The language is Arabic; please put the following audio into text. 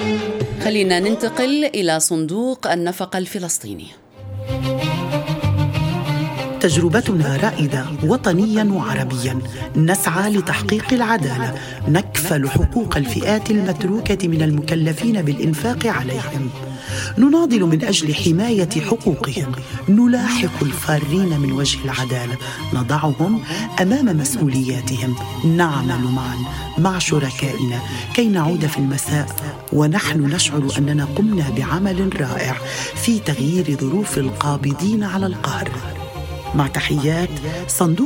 خلينا ننتقل إلى صندوق النفقة الفلسطيني. تجربتنا رائدة وطنياً وعربياً، نسعى لتحقيق العدالة، نكفل حقوق الفئات المتروكة من المكلفين بالإنفاق عليهم، نناضل من أجل حماية حقوقهم، نلاحق الفارين من وجه العدالة، نضعهم أمام مسؤولياتهم، نعمل معاً مع شركائنا كي نعود في المساء ونحن نشعر أننا قمنا بعمل رائع في تغيير ظروف القابضين على القهر. مع تحيات صندوق